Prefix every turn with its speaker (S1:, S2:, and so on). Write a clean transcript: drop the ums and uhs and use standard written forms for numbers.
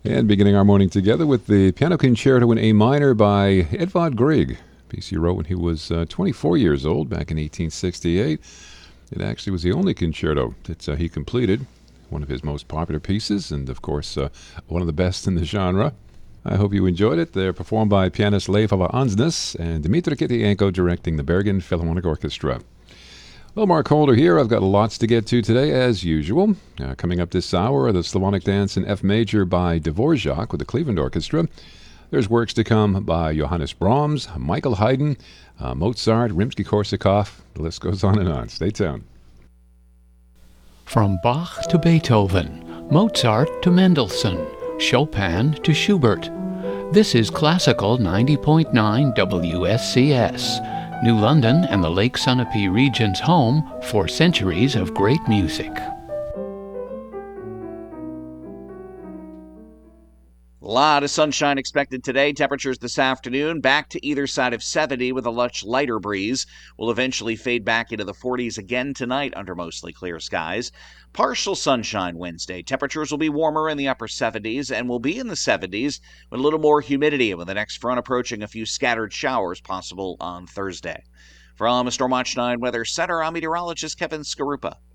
S1: And beginning our morning together with the Piano Concerto in A minor by Edvard Grieg. Piece he wrote when he was 24 years old back in 1868. It actually was the only concerto that he completed, one of his most popular pieces, and of course one of the best in the genre. I hope you enjoyed it. They're performed by pianist Leif Ava Ansnes and Dmitri Kitienko directing the Bergen Philharmonic Orchestra. Well, Mark Holder here. I've got lots to get to today, as usual. Coming up this hour, the Slavonic Dance in F major by Dvorak with the Cleveland Orchestra. There's works to come by Johannes Brahms, Michael Haydn, Mozart, Rimsky-Korsakov. The list goes on and on. Stay tuned.
S2: From Bach to Beethoven, Mozart to Mendelssohn, Chopin to Schubert. This is Classical 90.9 WSCS. New London and the Lake Sunapee region's home for centuries of great music.
S3: A lot of sunshine expected today. Temperatures this afternoon back to either side of 70 with a much lighter breeze. Will eventually fade back into the 40s again tonight under mostly clear skies. Partial sunshine Wednesday. Temperatures will be warmer in the upper 70s and will be in the 70s with a little more humidity with the next front approaching a few scattered showers possible on Thursday. From Storm Watch 9 Weather Center, I'm meteorologist Kevin Skarupa.